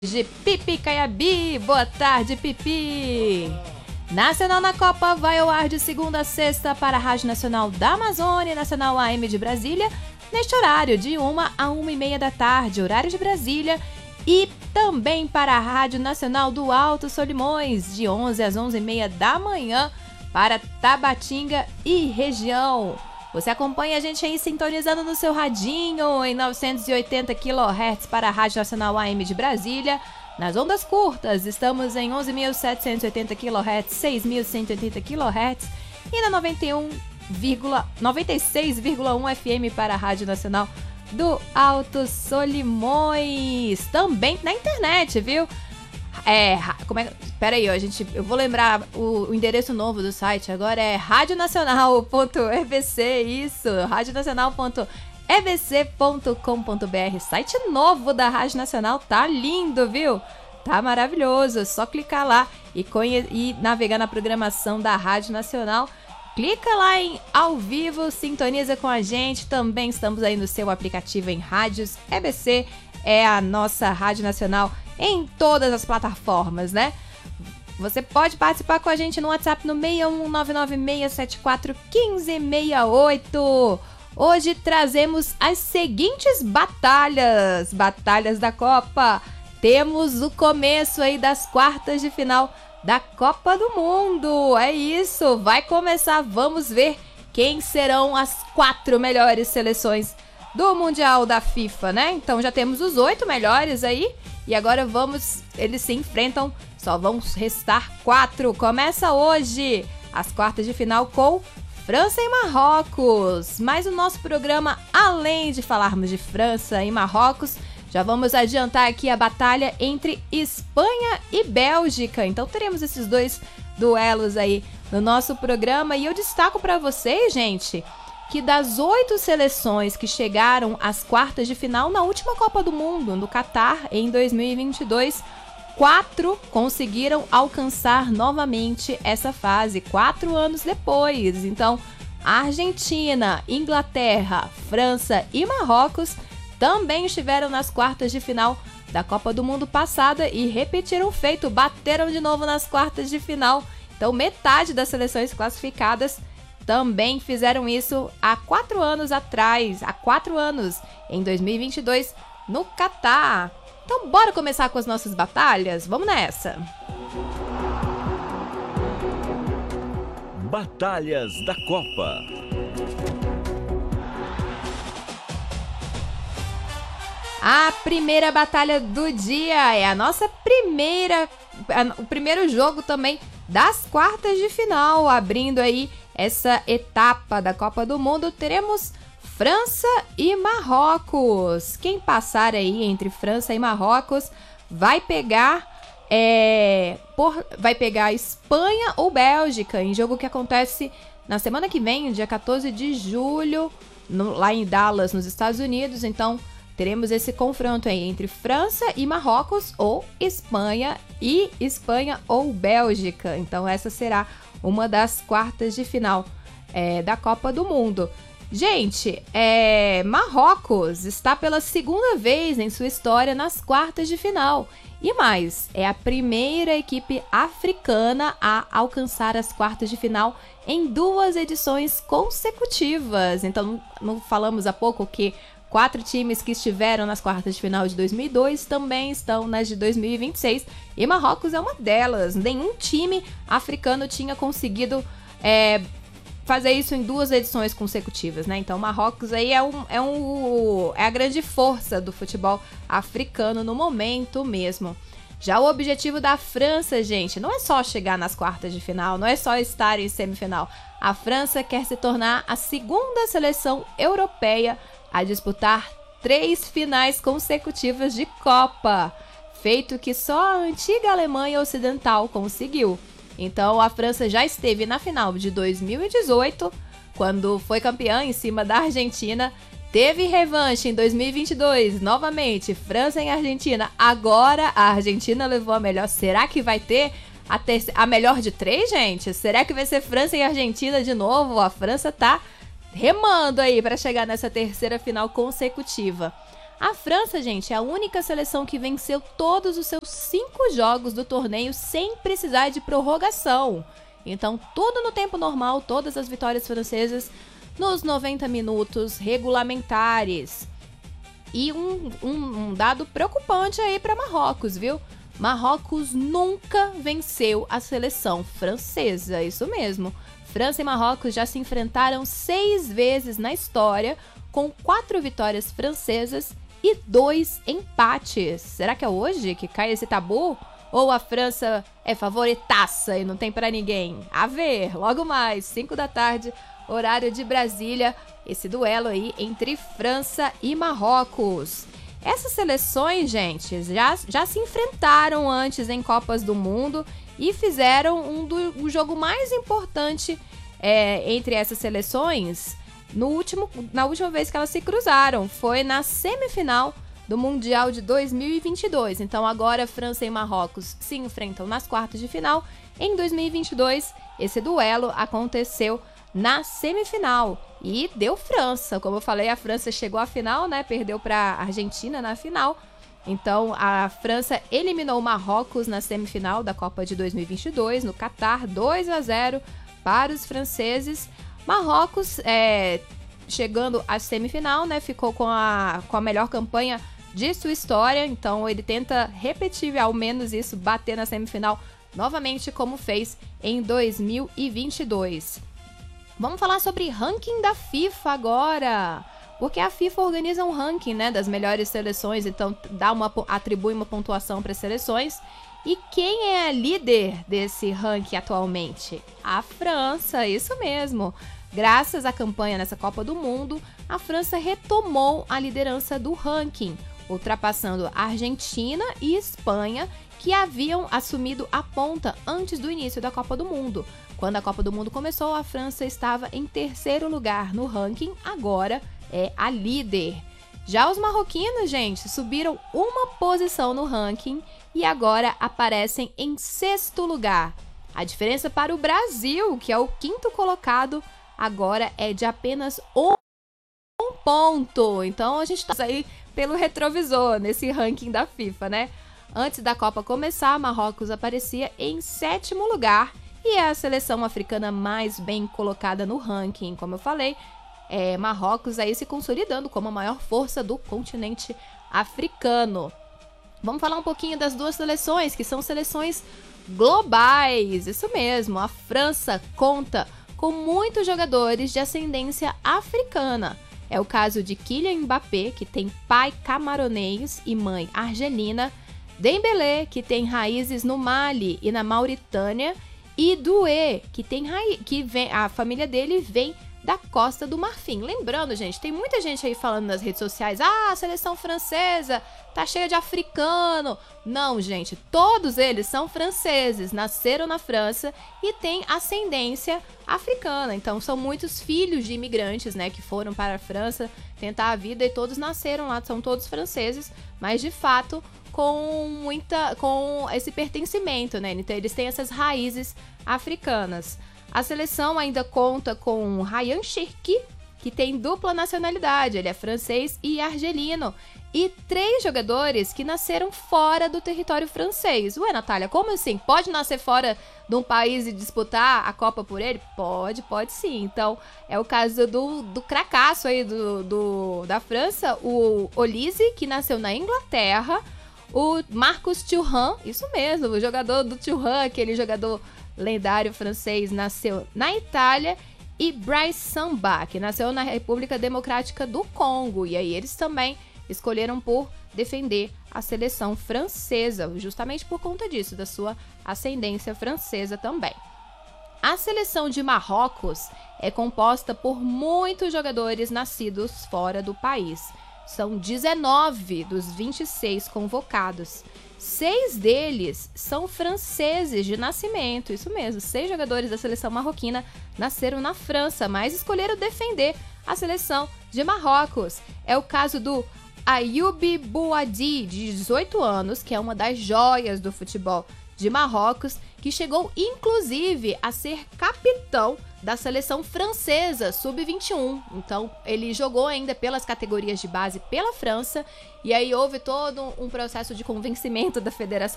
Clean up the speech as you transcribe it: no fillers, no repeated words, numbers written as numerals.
de Pipi Caiabi. Boa tarde, Pipi. Nacional na Copa vai ao ar de segunda a sexta para a Rádio Nacional da Amazônia e Nacional AM de Brasília, neste horário de 1 a 1h30 da tarde, horário de Brasília, e também para a Rádio Nacional do Alto Solimões, de 11 às 11h30 da manhã, para Tabatinga e região. Você acompanha a gente aí sintonizando no seu radinho em 980 kHz para a Rádio Nacional AM de Brasília. Nas ondas curtas, estamos em 11.780 kHz, 6.180 kHz e na 96,1 FM para a Rádio Nacional do Alto Solimões. Também na internet, viu? Peraí, eu vou lembrar o endereço novo do site. Agora é radionacional.ebc, isso, radionacional.ebc.com.br. Site novo da Rádio Nacional, tá lindo, viu? Tá maravilhoso, é só clicar lá e navegar na programação da Rádio Nacional. Clica lá em ao vivo, sintoniza com a gente. Também estamos aí no seu aplicativo em rádios. EBC é a nossa Rádio Nacional em todas as plataformas, né? Você pode participar com a gente no WhatsApp no 61996741568. Hoje trazemos as seguintes batalhas da Copa. Temos o começo aí das quartas de final da Copa do Mundo. É isso, vai começar. Vamos ver quem serão as 4 melhores seleções do Mundial da FIFA, né? Então já temos os 8 melhores aí. E agora eles se enfrentam, só vão restar 4. Começa hoje as quartas de final com França e Marrocos. Mas o nosso programa, além de falarmos de França e Marrocos, já vamos adiantar aqui a batalha entre Espanha e Bélgica. Então teremos esses 2 duelos aí no nosso programa. E eu destaco para vocês, gente, que das 8 seleções que chegaram às quartas de final na última Copa do Mundo, no Catar, em 2022, 4 conseguiram alcançar novamente essa fase, 4 anos depois. Então, Argentina, Inglaterra, França e Marrocos também estiveram nas quartas de final da Copa do Mundo passada e repetiram o feito, bateram de novo nas quartas de final. Então, metade das seleções classificadas também fizeram isso há 4 anos atrás, em 2022, no Catar. Então, bora começar com as nossas batalhas? Vamos nessa! Batalhas da Copa. A primeira batalha do dia é a nossa o primeiro jogo também das quartas de final, abrindo aí essa etapa da Copa do Mundo. Teremos França e Marrocos. Quem passar aí entre França e Marrocos vai pegar Espanha ou Bélgica, em jogo que acontece na semana que vem, dia 14 de julho, lá em Dallas, nos Estados Unidos. Então, teremos esse confronto aí entre França e Marrocos, ou Espanha ou Bélgica. Então, essa será uma das quartas de final da Copa do Mundo. Gente, Marrocos está pela segunda vez em sua história nas quartas de final. E mais, é a primeira equipe africana a alcançar as quartas de final em 2 edições consecutivas. Então, não falamos há pouco que 4 times que estiveram nas quartas de final de 2002 também estão nas de 2026. E Marrocos é uma delas. Nenhum time africano tinha conseguido fazer isso em 2 edições consecutivas, né? Então, Marrocos aí é a grande força do futebol africano no momento mesmo. Já o objetivo da França, gente, não é só chegar nas quartas de final, não é só estar em semifinal. A França quer se tornar a segunda seleção europeia a disputar 3 finais consecutivas de Copa, feito que só a antiga Alemanha Ocidental conseguiu. Então, a França já esteve na final de 2018, quando foi campeã em cima da Argentina. Teve revanche em 2022, novamente, França e Argentina. Agora, a Argentina levou a melhor. Será que vai ter a melhor de 3, gente? Será que vai ser França e Argentina de novo? A França tá remando aí para chegar nessa terceira final consecutiva. A França, gente, é a única seleção que venceu todos os seus 5 jogos do torneio sem precisar de prorrogação. Então, tudo no tempo normal, todas as vitórias francesas nos 90 minutos regulamentares. E um dado preocupante aí para Marrocos, viu? Marrocos nunca venceu a seleção francesa, isso mesmo. França e Marrocos já se enfrentaram 6 vezes na história, com 4 vitórias francesas e 2 empates. Será que é hoje que cai esse tabu? Ou a França é favoritaça e não tem pra ninguém? A ver, logo mais, 5 da tarde, horário de Brasília, esse duelo aí entre França e Marrocos. Essas seleções, gente, já se enfrentaram antes em Copas do Mundo e fizeram o jogo mais importante entre essas seleções na última vez que elas se cruzaram. Foi na semifinal do Mundial de 2022. Então agora França e Marrocos se enfrentam nas quartas de final. Em 2022, esse duelo aconteceu na semifinal e deu França. Como eu falei, a França chegou à final, né? Perdeu para a Argentina na final. Então a França eliminou o Marrocos na semifinal da Copa de 2022 no Catar, 2-0 para os franceses. Marrocos, chegando à semifinal, né? Ficou com a melhor campanha de sua história. Então ele tenta repetir ao menos isso, bater na semifinal novamente como fez em 2022. Vamos falar sobre ranking da FIFA agora, porque a FIFA organiza um ranking, né, das melhores seleções, então atribui uma pontuação para as seleções. E quem é a líder desse ranking atualmente? A França, isso mesmo. Graças à campanha nessa Copa do Mundo, a França retomou a liderança do ranking, ultrapassando a Argentina e Espanha, que haviam assumido a ponta antes do início da Copa do Mundo. Quando a Copa do Mundo começou, a França estava em 3º lugar no ranking, agora é a líder. Já os marroquinos, gente, subiram uma posição no ranking e agora aparecem em 6º lugar. A diferença para o Brasil, que é o 5º colocado, agora é de apenas um ponto. Então a gente está aí pelo retrovisor nesse ranking da FIFA, né? Antes da Copa começar, Marrocos aparecia em 7º lugar e é a seleção africana mais bem colocada no ranking. Como eu falei, Marrocos aí se consolidando como a maior força do continente africano. Vamos falar um pouquinho das duas seleções, que são seleções globais. Isso mesmo, a França conta com muitos jogadores de ascendência africana. É o caso de Kylian Mbappé, que tem pai camaronês e mãe argelina, Dembélé, que tem raízes no Mali e na Mauritânia, e Doué, a família dele vem da Costa do Marfim. Lembrando, gente, tem muita gente aí falando nas redes sociais, a seleção francesa tá cheia de africano. Não, gente, todos eles são franceses, nasceram na França e têm ascendência africana. Então são muitos filhos de imigrantes, né, que foram para a França tentar a vida e todos nasceram lá, são todos franceses, mas de fato com esse pertencimento, né? Então eles têm essas raízes africanas. A seleção ainda conta com Ryan Cherki, que tem dupla nacionalidade, ele é francês e argelino, e 3 jogadores que nasceram fora do território francês. Ué, Natália, como assim? Pode nascer fora de um país e disputar a Copa por ele? Pode sim. Então, é o caso do cracaço aí da França, o Olise, que nasceu na Inglaterra, o Marcus Thuram, isso mesmo, o jogador do Thuram, aquele jogador lendário francês, nasceu na Itália, e Brice Samba, que nasceu na República Democrática do Congo. E aí eles também escolheram por defender a seleção francesa, justamente por conta disso, da sua ascendência francesa também. A seleção de Marrocos é composta por muitos jogadores nascidos fora do país. São 19 dos 26 convocados. 6 deles são franceses de nascimento, isso mesmo, 6 jogadores da seleção marroquina nasceram na França, mas escolheram defender a seleção de Marrocos. É o caso do Ayoub Bouadi, de 18 anos, que é uma das joias do futebol de Marrocos, que chegou inclusive a ser capitão da seleção francesa sub-21. Então, ele jogou ainda pelas categorias de base pela França, e aí houve todo um processo de convencimento da Federação